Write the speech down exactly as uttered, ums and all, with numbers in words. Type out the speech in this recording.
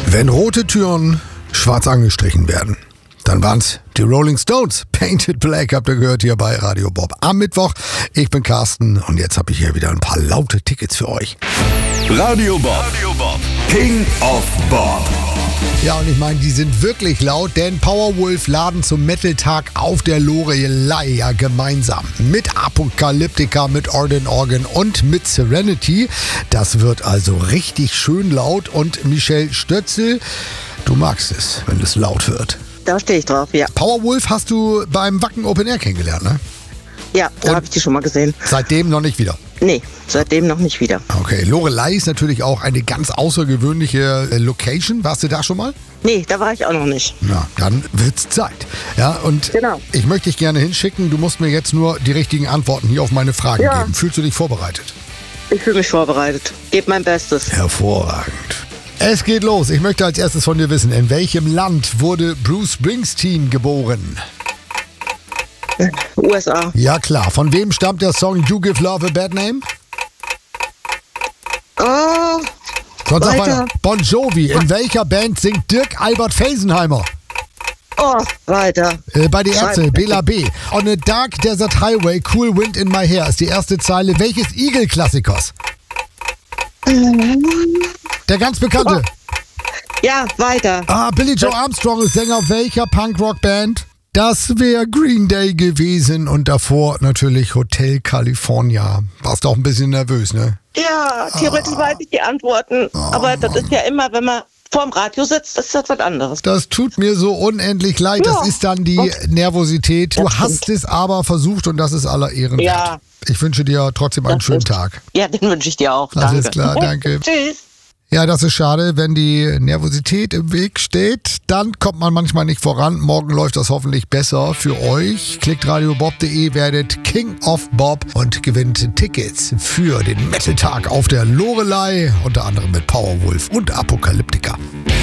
Wenn rote Türen schwarz angestrichen werden, dann waren's die Rolling Stones. Painted Black habt ihr gehört hier bei Radio Bob am Mittwoch. Ich bin Carsten und jetzt habe ich hier wieder ein paar laute Tickets für euch. Radio Bob, Radio Bob. King of Bob. Ja, und ich meine, die sind wirklich laut, denn Powerwolf laden zum Metal-Tag auf der Loreley ja gemeinsam mit Apokalyptica, mit Orden Organ und mit Serenity. Das wird also richtig schön laut und Michelle Stötzel, du magst es, wenn es laut wird. Da stehe ich drauf, ja. Powerwolf hast du beim Wacken Open Air kennengelernt, ne? Ja, da habe ich die schon mal gesehen. Seitdem noch nicht wieder? Nee, seitdem noch nicht wieder. Okay, Loreley ist natürlich auch eine ganz außergewöhnliche äh, Location. Warst du da schon mal? Nee, da war ich auch noch nicht. Na, dann wird's Zeit. Ja, und Genau. ich möchte dich gerne hinschicken. Du musst mir jetzt nur die richtigen Antworten hier auf meine Fragen Ja. geben. Fühlst du dich vorbereitet? Ich fühle mich vorbereitet. Gebe mein Bestes. Hervorragend. Es geht los. Ich möchte als erstes von dir wissen, in welchem Land wurde Bruce Springsteen geboren? U S A. Ja klar. Von wem stammt der Song You Give Love a Bad Name? Oh, Sonst sag Weiter. weiter. Bon Jovi. In welcher Band singt Dirk Albert Felsenheimer? oh, weiter. Äh, bei die Ärzte, Schreib. Bela B. On a Dark Desert Highway, Cool Wind in My Hair ist die erste Zeile welches Eagle-Klassikers? Der ganz bekannte. Ja, weiter. Ah, Billy Joe Armstrong ist Sänger welcher Punkrock-Band? Das wäre Green Day gewesen und davor natürlich Hotel California. Warst du auch ein bisschen nervös, ne? Ja, theoretisch weiß ich die Antworten. Aber das ist ja immer, wenn man vorm Radio sitzt, ist das was anderes. Das tut mir so unendlich leid. Ja. Das ist dann die Okay. Nervosität. Du Das hast stimmt. es aber versucht und das ist aller Ehren wert. Ja. Ich wünsche dir trotzdem einen Das schönen ist- Tag. Ja, den wünsche ich dir auch. Danke. Alles klar, danke. Tschüss. Ja, das ist schade, wenn die Nervosität im Weg steht. Dann kommt man manchmal nicht voran. Morgen läuft das hoffentlich besser für euch. Klickt radiobob punkt de, werdet King of Bob und gewinnt Tickets für den Metal-Tag auf der Loreley. Unter anderem mit Powerwolf und Apokalyptica.